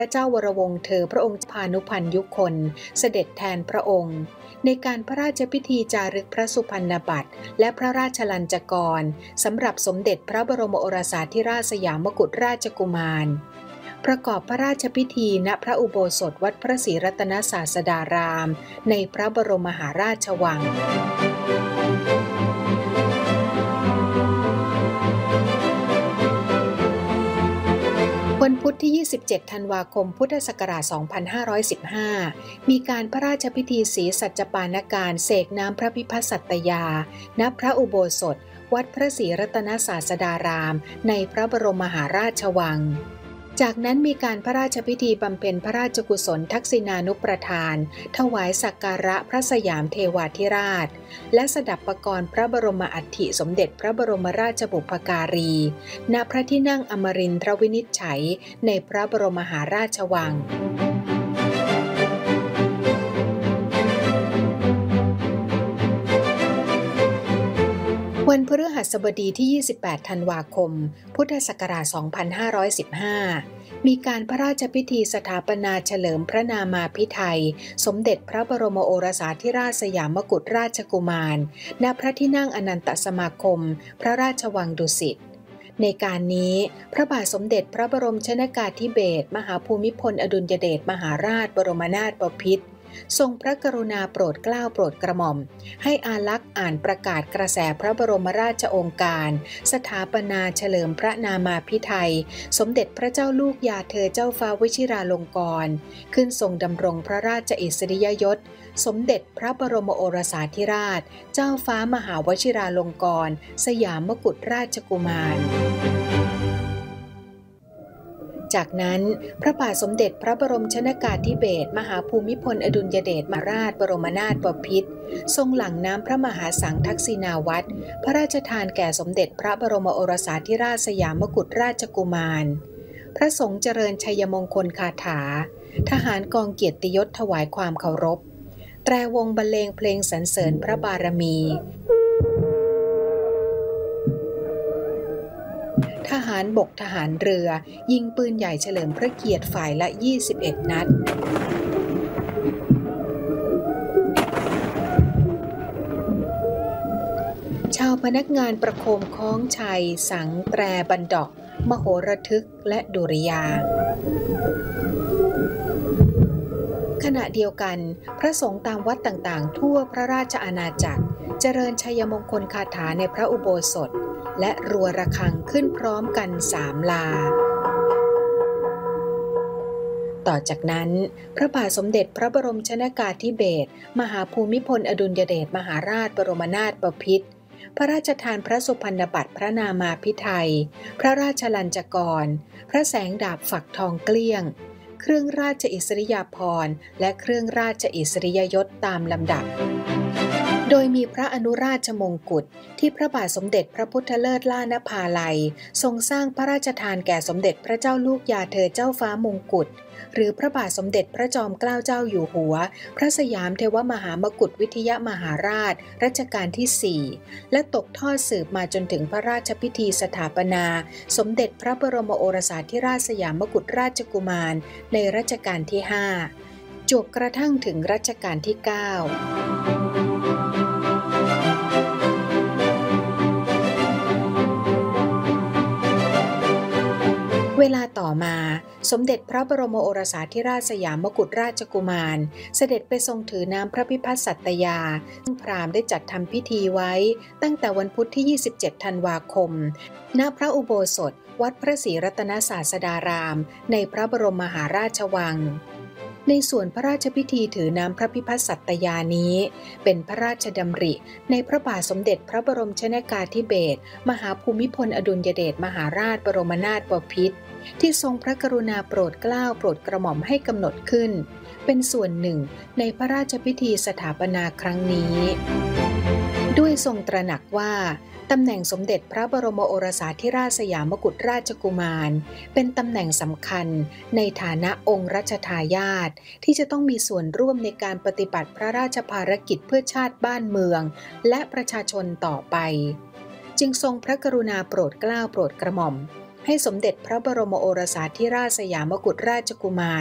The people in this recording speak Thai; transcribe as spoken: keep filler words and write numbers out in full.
พระเจ้าวรวงศ์เธอพระองค์พานุพันธ์ยุคนเสด็จแทนพระองค์ในการพระราชพิธีจารึกพระสุพรรณบัตรและพระราชลัญจกรสำหรับสมเด็จพระบรมโอรสาธิราชสยามกุฎราชกุมารประกอบพระราชพิธีณพระอุโบสถวัดพระศรีรัตนศาสดารามในพระบรมมหาราชวังวันพุธที่ ยี่สิบเจ็ด ธันวาคม พุทธศักราช สองพันห้าร้อยสิบห้า มีการพระราชพิธีศรีสัจปานการเสกน้ำพระพิพัฒน์สัตยา ณ พระอุโบสถวัดพระศรีรัตนศาสดารามในพระบรมมหาราชวังจากนั้นมีการพระราชพิธีบำเพ็ญพระราชกุศลทักษิณานุประทานถวายสักการะพระสยามเทวาธิราชและสดับประกรณ์พระบรมอัฐิสมเด็จพระบรมราชบุพการีณพระที่นั่งอมรินทรวินิจฉัยในพระบรมมหาราชวังวันพฤหัสบดีที่ ยี่สิบแปด ธันวาคม พุทธศักราช สองพันห้าร้อยสิบห้า มีการพระราชพิธีสถาปนาเฉลิมพระนามาภิไธยสมเด็จพระบรมโอรสาธิราชสยามกุฎราชกุมารณพระที่นั่งอนันตสมาคมพระราชวังดุสิตในการนี้พระบาทสมเด็จพระบรมชนกาธิเบศรมหาภูมิพลอดุลยเดชมหาราชบรมนาถบพิตรทรงพระกรุณาโปรดเกล้าโปรดกระหม่อมให้อาลักษ์อ่านประกาศกระแสพระบรมราชโองการสถาปนาเฉลิมพระนามาภิไธยสมเด็จพระเจ้าลูกยาเธอเจ้าฟ้าวชิราลงกรณ์ขึ้นทรงดำรงพระราชอิสริยยศสมเด็จพระบรมโอรสาธิราชเจ้าฟ้ามหาวชิราลงกรณ์สยามกุฎราชกุมารจากนั้นพระบาทสมเด็จพระบรมชนกาธิเบศรมหาภูมิพลอดุลยเดชมหาราชบรมนาถบพิตรทรงหลั่งน้ำพระมหาสังทักษิณาวัตรพระราชทานแก่สมเด็จพระบรมโอรสาธิราชสยามกุฎราชกุมารพระสงฆ์เจริญชัยมงคลคาถาทหารกองเกียรติยศถวายความเคารพแตรวงบรรเลงเพลงสรรเสริญพระบารมีทหารบกทหารเรือยิงปืนใหญ่เฉลิมพระเกียรติฝ่ายละยี่สิบเอ็ดนัดชาวพนักงานประโคมคล้องชัยสังแตรบันดอกมโหระทึกและดุริยางค์ขณะเดียวกันพระสงฆ์ตามวัดต่างๆทั่วพระราชอาณาจักรเจริญชัยมงคลคาถาในพระอุโบสถและรัวระฆังขึ้นพร้อมกันสามลาต่อจากนั้นพระบาทสมเด็จพระบรมชนกาธิเบศรมหาภูมิพลอดุลยเดชมหาราชบรมนาถบพิตรพระราชทานพระสุพรรณบัตรพระนามาภิไธยพระราชลัญจกรพระแสงดาบฝักทองเกลี้ยงเครื่องราชอิสริยาภรณ์และเครื่องราชอิสริยยศตามลำดับโดยมีพระอนุราชมงกุฎที่พระบาทสมเด็จพระพุทธเลิศล่านภาลัยทรงสร้างพระราชทานแก่สมเด็จพระเจ้าลูกยาเธอเจ้าฟ้ามงกุฎหรือพระบาทสมเด็จพระจอมเกล้าเจ้าอยู่หัวพระสยามเทวมหามกุฎวิทยมหาราชรัชกาลที่สี่และตกทอดสืบมาจนถึงพระราชพิธีสถาปนาสมเด็จพระบรมโอรสาธิราชสยามกุฎราชกุมารในรัชกาลที่ห้าจวบกระทั่งถึงรัชกาลที่เก้าเวลาต่อมาสมเด็จพระบรมโอรสาธิราชสยามกุฎราชกุมารเสด็จไปทรงถือน้ำพระพิพัฒน์สัตยาซึ่งพราหมณ์ได้จัดทำพิธีไว้ตั้งแต่วันพุธที่ ยี่สิบเจ็ด ธันวาคมณพระอุโบสถวัดพระศรีรัตนศาสดารามในพระบรมมหาราชวังในส่วนพระราชพิธีถือน้ำพระพิพัฒน์สัตยานี้เป็นพระราชดำริในพระบาทสมเด็จพระบรมชนกาธิเบศรมหาภูมิพลอดุลยเดชมหาราชบรมนาถบพิตรที่ทรงพระกรุณาโปรดเกล้าโปรดกระหม่อมให้กำหนดขึ้นเป็นส่วนหนึ่งในพระราชพิธีสถาปนาครั้งนี้ด้วยทรงตระหนักว่าตำแหน่งสมเด็จพระบรมโอรสาธิราชสยามกุฎราชกุมารเป็นตำแหน่งสำคัญในฐานะองค์รัชทายาทที่จะต้องมีส่วนร่วมในการปฏิบัติพระราชภารกิจเพื่อชาติบ้านเมืองและประชาชนต่อไปจึงทรงพระกรุณาโปรดเกล้าโปรดกระหม่อมให้สมเด็จพระบรมโอรสาธิราชสยามกุฎราชกุมาร